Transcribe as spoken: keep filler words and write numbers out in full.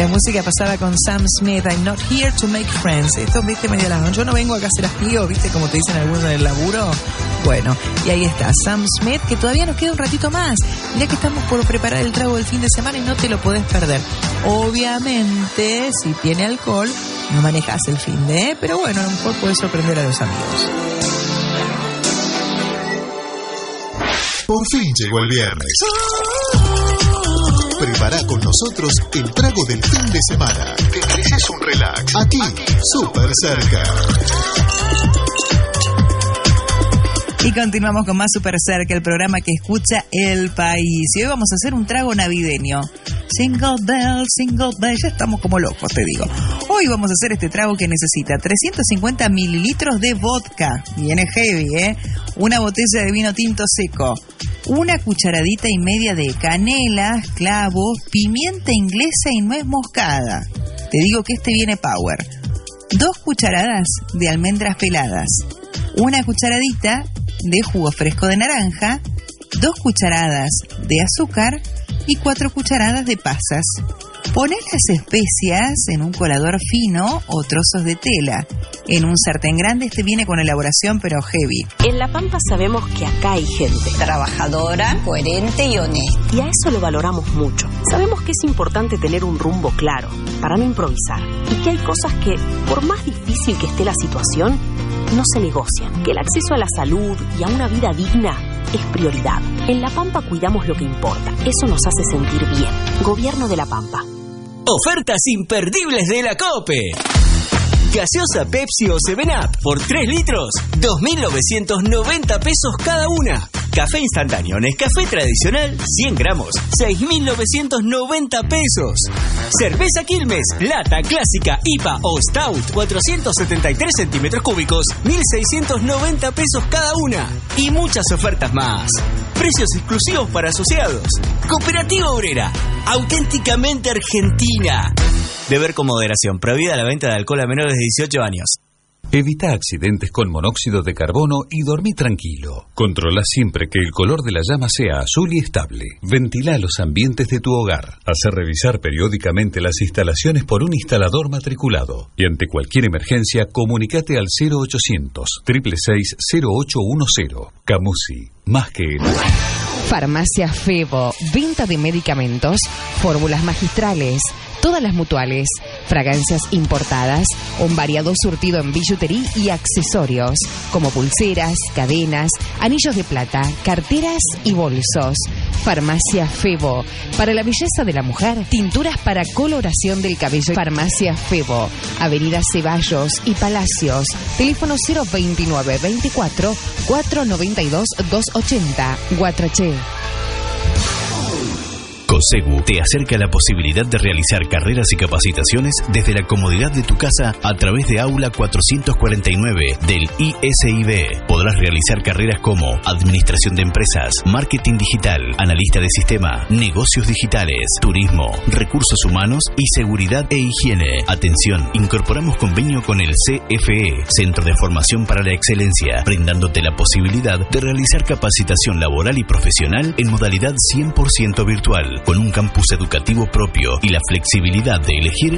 La música pasaba con Sam Smith, I'm not here to make friends. Esto, viste, medio la... Yo no vengo acá a ser amigo, viste, como te dicen algunos en el laburo. Bueno, y ahí está, Sam Smith, que todavía nos queda un ratito más. Ya que estamos por preparar el trago del fin de semana y no te lo podés perder. Obviamente, si tiene alcohol, no manejas el fin de, ¿eh? Pero bueno, a lo mejor podés sorprender a los amigos. Por fin llegó el viernes. Prepara con nosotros el trago del fin de semana. Te mereces un relax. Aquí, súper cerca. Y continuamos con más Súper Cerca, el programa que escucha el país. Y hoy vamos a hacer un trago navideño. Single bell, single bell, ya estamos como locos, te digo. Hoy vamos a hacer este trago que necesita trescientos cincuenta mililitros de vodka. Viene heavy, ¿eh? Una botella de vino tinto seco. Una cucharadita y media de canela, clavos, pimienta inglesa y nuez moscada. Te digo que este viene power. Dos cucharadas de almendras peladas. Una cucharadita de jugo fresco de naranja, dos cucharadas de azúcar y cuatro cucharadas de pasas. Poné las especias en un colador fino o trozos de tela. En un sartén grande, este viene con elaboración pero heavy. En La Pampa sabemos que acá hay gente trabajadora, coherente y honesta. Y a eso lo valoramos mucho. Sabemos que es importante tener un rumbo claro para no improvisar. Y que hay cosas que, por más difícil que esté la situación, no se negocian. Que el acceso a la salud y a una vida digna es prioridad. En La Pampa cuidamos lo que importa. Eso nos hace sentir bien. Gobierno de La Pampa. Ofertas imperdibles de la COPE. Gaseosa Pepsi o seven up por tres litros, dos mil novecientos noventa pesos cada una. Café instantáneo Nescafé tradicional, cien gramos, seis mil novecientos noventa pesos. Cerveza Quilmes, lata, clásica, I P A o Stout, cuatrocientos setenta y tres centímetros cúbicos, mil seiscientos noventa pesos cada una. Y muchas ofertas más. Precios exclusivos para asociados. Cooperativa Obrera, auténticamente argentina. Beber con moderación. Prohibida la venta de alcohol a menores de dieciocho años. Evita accidentes con monóxido de carbono y dormí tranquilo. Controla siempre que el color de la llama sea azul y estable. Ventila los ambientes de tu hogar. Hace revisar periódicamente las instalaciones por un instalador matriculado. Y ante cualquier emergencia, comunícate al cero ochocientos, seis seis seis, cero ocho uno cero. Camusi, más que el... Farmacia Febo, venta de medicamentos, fórmulas magistrales, todas las mutuales, fragancias importadas, un variado surtido en billutería y accesorios, como pulseras, cadenas, anillos de plata, carteras y bolsos. Farmacia Febo, para la belleza de la mujer, tinturas para coloración del cabello. Farmacia Febo, Avenida Ceballos y Palacios, teléfono cero veintinueve veinticuatro, cuatrocientos noventa y dos, doscientos ochenta, Guatraché. COSEGU te acerca a la posibilidad de realizar carreras y capacitaciones desde la comodidad de tu casa a través de Aula cuatrocientos cuarenta y nueve del I S I B. Podrás realizar carreras como Administración de Empresas, Marketing Digital, Analista de Sistema, Negocios Digitales, Turismo, Recursos Humanos y Seguridad e Higiene. Atención, incorporamos convenio con el C F E, Centro de Formación para la Excelencia, brindándote la posibilidad de realizar capacitación laboral y profesional en modalidad cien por ciento virtual, con un campus educativo propio y la flexibilidad de elegir